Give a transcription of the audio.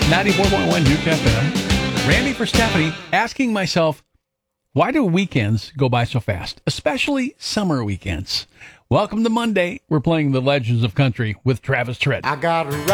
94.1 Duke FM. Randy for Stephanie, asking myself, why do weekends go by so fast, especially summer weekends? Welcome to Monday. We're playing the Legends of Country with Travis Tritt. I got a